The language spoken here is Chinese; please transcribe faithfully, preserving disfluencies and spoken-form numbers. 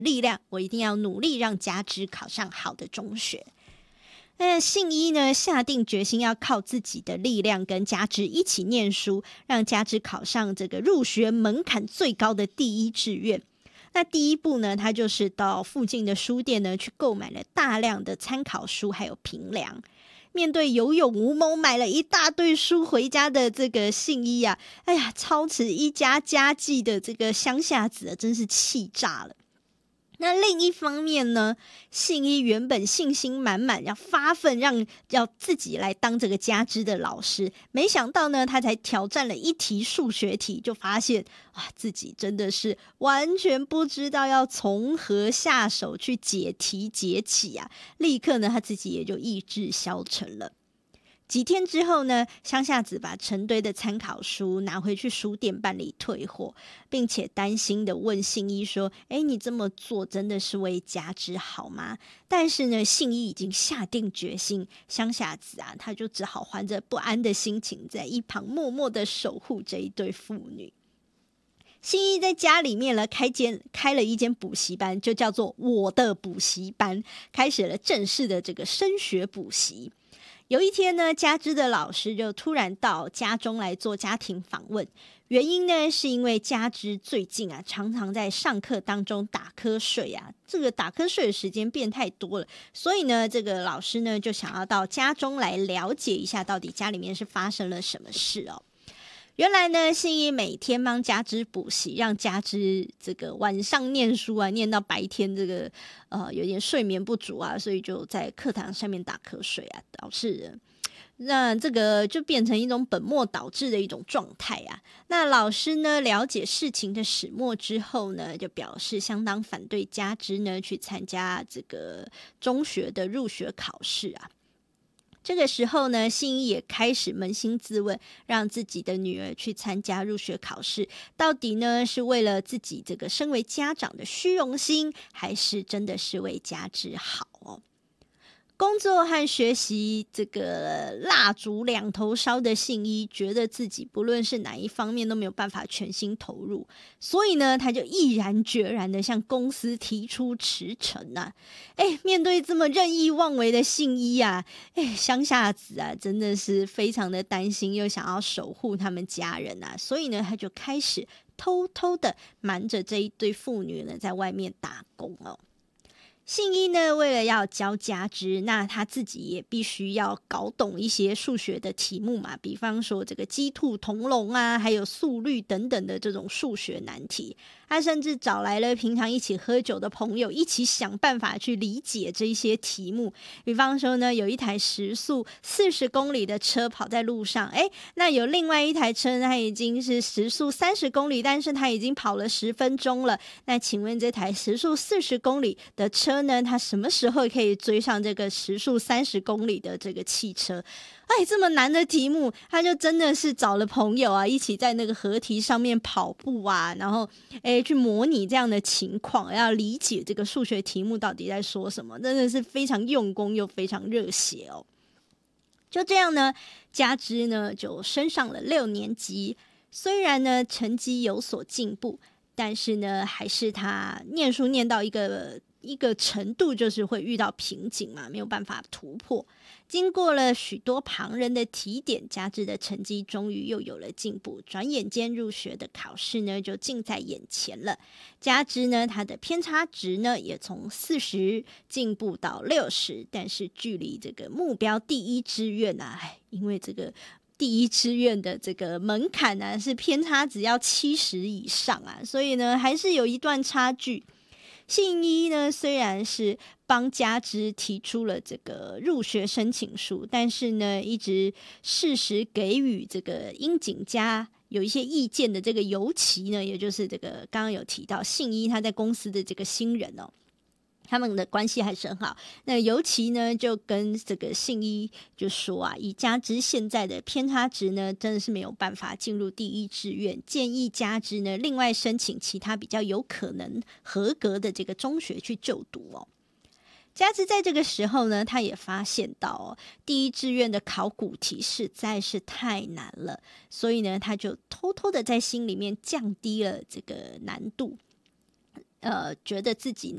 力量，我一定要努力让佳芝考上好的中学。那信一呢，下定决心要靠自己的力量跟佳芝一起念书，让佳芝考上这个入学门槛最高的第一志愿。那第一步呢，他就是到附近的书店呢去购买了大量的参考书还有评量。面对有勇无谋买了一大堆书回家的这个信一啊，哎呀，操持一家家计的这个乡下子啊，真是气炸了。那另一方面呢，信一原本信心满满，要发奋让要自己来当这个佳芝的老师，没想到呢，他才挑战了一题数学题，就发现哇，自己真的是完全不知道要从何下手去解题解起啊！立刻呢，他自己也就意志消沉了。几天之后呢，乡下子把成堆的参考书拿回去书店办理退货，并且担心的问信一说：诶，你这么做真的是为佳芝好吗？但是呢，信一已经下定决心，乡下子啊，他就只好怀着不安的心情在一旁默默的守护这一对父女。信一在家里面呢开间开了一间补习班，就叫做我的补习班，开始了正式的这个升学补习。有一天呢，佳芝的老师就突然到家中来做家庭访问，原因呢是因为佳芝最近啊常常在上课当中打瞌睡啊，这个打瞌睡的时间变太多了，所以呢这个老师呢就想要到家中来了解一下到底家里面是发生了什么事哦。原来呢，信一每天帮佳芝补习，让佳芝这个晚上念书啊，念到白天这个呃有点睡眠不足啊，所以就在课堂上面打瞌睡啊，导致那这个就变成一种本末倒置的一种状态啊。那老师呢了解事情的始末之后呢，就表示相当反对佳芝呢去参加这个中学的入学考试啊。这个时候呢，信一也开始扪心自问，让自己的女儿去参加入学考试，到底呢是为了自己这个身为家长的虚荣心，还是真的是为佳芝好哦？工作和学习这个蜡烛两头烧的信一，觉得自己不论是哪一方面都没有办法全心投入，所以呢，他就毅然决然的向公司提出辞呈啊。哎，面对这么任意妄为的信一啊，哎，乡下子啊，真的是非常的担心，又想要守护他们家人啊，所以呢，他就开始偷偷的瞒着这一对父女呢，在外面打工哦。信一呢，为了要教佳芝，那他自己也必须要搞懂一些数学的题目嘛，比方说这个鸡兔同笼啊，还有速率等等的这种数学难题。他甚至找来了平常一起喝酒的朋友，一起想办法去理解这些题目。比方说呢，有一台时速四十公里的车跑在路上，诶，那有另外一台车，它已经是时速三十公里，但是它已经跑了十分钟了。那请问这台时速四十公里的车呢，它什么时候可以追上这个时速三十公里的这个汽车？哎，这么难的题目，他就真的是找了朋友啊，一起在那个河堤上面跑步啊，然后哎去模拟这样的情况，要理解这个数学题目到底在说什么，真的是非常用功又非常热血哦。就这样呢，佳芝呢就升上了六年级，虽然呢成绩有所进步，但是呢还是他念书念到一个一个程度，就是会遇到瓶颈嘛，没有办法突破。经过了许多旁人的提点，佳芝的成绩终于又有了进步，转眼间入学的考试呢就近在眼前了。佳芝呢，她的偏差值呢也从四十进步到六十，但是距离这个目标第一志愿啊，因为这个第一志愿的这个门槛呢、啊、是偏差值要七十以上啊，所以呢还是有一段差距。信一呢，虽然是帮佳芝提出了这个入学申请书，但是呢，一直适时给予这个樱井家有一些意见的这个尤其呢，也就是这个刚刚有提到信一他在公司的这个新人哦，他们的关系还是很好。那尤其呢，就跟这个信一就说啊，以佳芝现在的偏差值呢，真的是没有办法进入第一志愿，建议佳芝呢另外申请其他比较有可能合格的这个中学去就读哦。佳芝在这个时候呢，他也发现到哦，第一志愿的考古题实在是太难了，所以呢，他就偷偷的在心里面降低了这个难度。呃，觉得自己